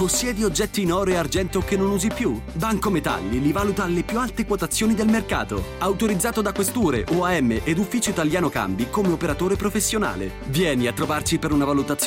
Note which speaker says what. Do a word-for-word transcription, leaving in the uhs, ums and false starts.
Speaker 1: Possiedi oggetti in oro e argento che non usi più? Banco Metalli li valuta alle più alte quotazioni del mercato. Autorizzato da questure, O A M ed Ufficio Italiano Cambi come operatore professionale. Vieni a trovarci per una valutazione